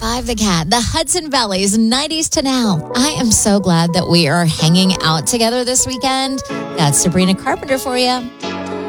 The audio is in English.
101.5 The Cat, the Hudson Valley's 90s to now. I am so glad that we are hanging out together this weekend. That's Sabrina Carpenter for you.